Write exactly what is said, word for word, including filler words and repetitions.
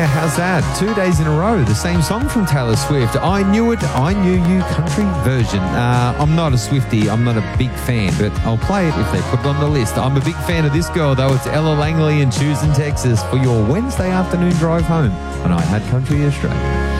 Yeah, how's that? Two days in a row, the same song from Taylor Swift. I Knew It, I Knew You country version. Uh, I'm not a Swiftie, I'm not a big fan, but I'll play it if they put it on the list. I'm a big fan of this girl, though. It's Ella Langley in Choosing Texas for your Wednesday afternoon drive home on I Had Country Australia.